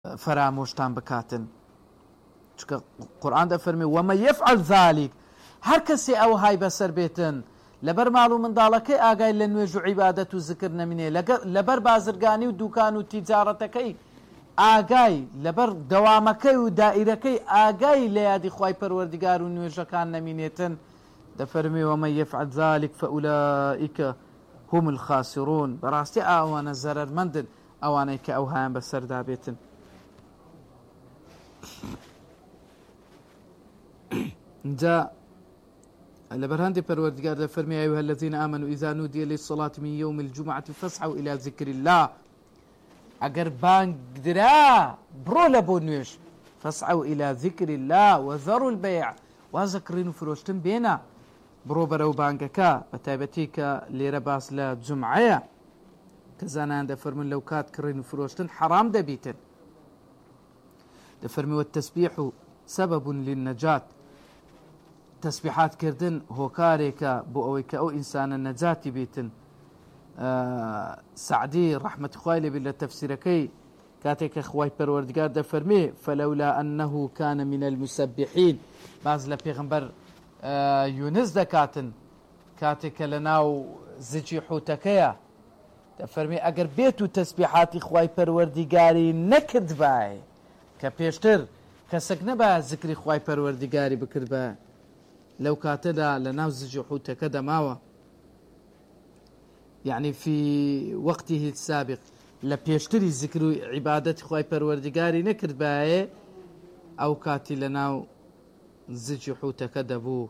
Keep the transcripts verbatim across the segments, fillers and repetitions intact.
فرامۆشتان بکاتن. چکە قورئان دەفەرمێ وەمە یەفعەل ذالک، هەر کەسێ ئەو های بەسەر بێتن لەبەر ماڵ و منداڵەکەی ئاگای لە نوێژ و عیبادەت و زکر نەمینێ، لەبەر بازرگانی و دوکان و تیجارەتەکەی ئاگای، لەبەر دەوامەکەی و دائیرەکەی ئاگای لە یادی خوای پەروەردگار و نوێژەکان نەمینێتن، دەفەرمێ وەمە یەفعەل ذالک فەئولائیک هم الخاسرون، بەڕاستی ئەوانە زەرەرمەندن ئەوانەی کە ئەو هایان بەسەردا بێتن. جا لبرهاندي پروردگار دفرمي أيها الذين آمنوا إذا نودي للصلاة من يوم الجمعة فاسعوا إلى ذكر الله، أجر بانك درا برو لبونيش فاسعوا إلى ذكر الله وذروا البيع، وذكرين فروشتن بينا برو برو بانككا بتابتيك لرباس لا جمعة كزانا دفرمن لو كات كرين فروشتن حرام دبيتن. دفرمي والتسبيح سبب للنجاة، تسبيحات كردن هوكاريكا بو اويكا او انسان النجاة بيتن. آه سعدي رحمة خوالي بالله تفسيركي كاتيك اخواي پروردگار دفرمي فلولا انه كان من المسبحين، باز لبيغمبر آه يونس دكاتن كاتيك لناو زجي حوتكيا دفرمي اگر بيتو تسبيحات اخواي پروردگاري نكد باي كبيشتر كسك نبا ذكري خواي پروردگاري بكر باي لو كاتدا لناو زجي حوتك دماوة، يعني في وقته السابق لبيشتري ذكر عبادة خواي پروردگاري نكر باي او كاتي لناو زجي حوتك دبو.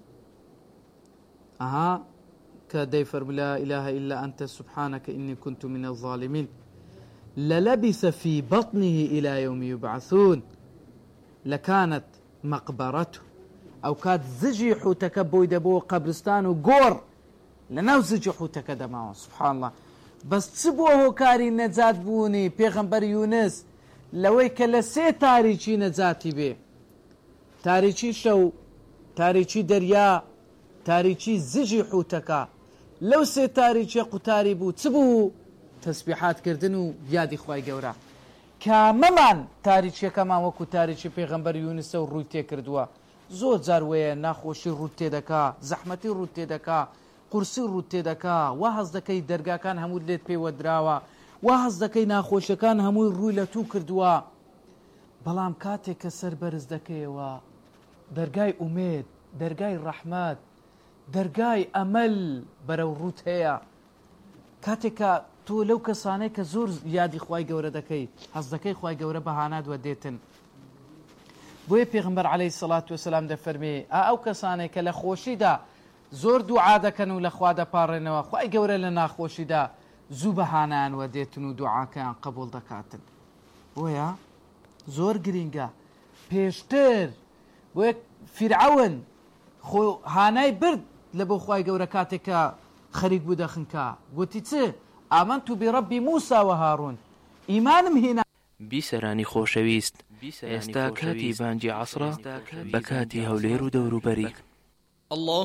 اها كدي فرم لا اله الا انت سبحانك اني كنت من الظالمين، للبث في بطنه الى يوم يبعثون، لكانت مقبرته او كاد زجي حوتك بوي دبو قبرستان وقور لناو زجي حوتك دماو. سبحان الله، بس تسبوه كاري نجات بوني پیغمبر يونس لويك لسي تاريخي نجاتي بي، تاريخي شو تاريخي دريا تاريخي زجي حوتك، لو سي تاريخي قتاري بو تسبوه تسبيحات كردنو بيادي خواي قورا كاممان تاريخي كمان وكو تاريخي پیغمبر يونس و رويتي كردوا زۆر جار وەیە ناخۆشی ڕوت تێدەکا، زەحمەتی ڕوت تێدەکا، قورسی ڕوت تێدەکا، وا هەز دەکەی دەرگاکان هەموو لێت پێوە دراوە، وا هەز دەکەی ناخۆشیەکان هەمووی ڕووی لە توو کردووە، بەڵام کاتێک کە سەر بەرز دەکەیەوە دەرگای ئومێد، دەرگای ڕەحمەت، دەرگای ئەمەل بەرەو ڕوت هەیە. کاتێککە تۆ لەو کەسانەی کە زۆر یادی خوای گەورە دەکەی هەز دەکەی خوای گەورە بەهانات وە دێتن. بۆیە پێغمبەر عەلەیهی سەڵات وەسەلام دەفەرمێ ئەو کەسانەی کە لە خۆشیدا زۆر دوعا دەکەن و لە خوا دەپاڕێنەوە خوای گەورە لە ناخۆشیدا زوو بەهانەیان وە دێتن و دوعاکەیان قبوڵ دەکاتن. بۆیە زۆر گرینگە پێشتر بۆیە فیرعەون خۆ هانای برد لە بۆ خوای گەورە کاتێککە خەریک بوو دەخنکە، گوتی چ ئامەنتو بیڕەبی موسا و هاڕون، ئیمانم هێنا. بیسەرانی خۆشەویست، ئێستا کاتی بانگی عەسرە بە کاتی هەولێر و دەوروبەری.